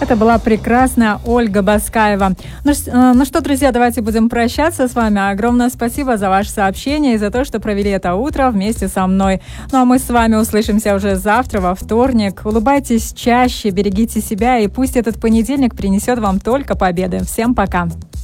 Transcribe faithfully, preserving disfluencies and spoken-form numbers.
Это была прекрасная Ольга Баскаева. Ну, ну что, друзья, давайте будем прощаться с вами. Огромное спасибо за ваше сообщение и за то, что провели это утро вместе со мной. Ну а мы с вами услышимся уже завтра, во вторник. Улыбайтесь чаще, берегите себя, и пусть этот понедельник принесет вам только победы. Всем пока!